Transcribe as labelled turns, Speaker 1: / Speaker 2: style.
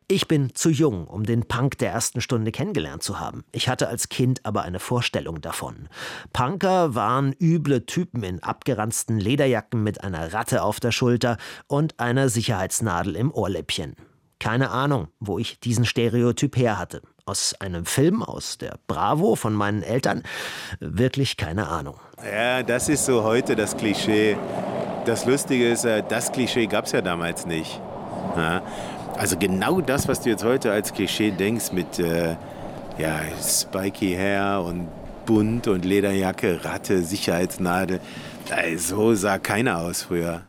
Speaker 1: Ich bin zu jung, um den Punk der ersten Stunde kennengelernt zu haben. Ich hatte als Kind aber eine Vorstellung davon. Punker waren üble Typen in abgeranzten Lederjacken mit einer Ratte auf der Schulter und einer Sicherheitsnadel im Ohrläppchen. Keine Ahnung, wo ich diesen Stereotyp her hatte. Aus einem Film, aus der Bravo von meinen Eltern? Wirklich keine Ahnung.
Speaker 2: Ja, das ist so heute das Klischee. Das Lustige ist, das Klischee gab es ja damals nicht. Ja? Also genau das, was du jetzt heute als Klischee denkst mit spiky Hair und bunt und Lederjacke, Ratte, Sicherheitsnadel, so sah keiner aus früher.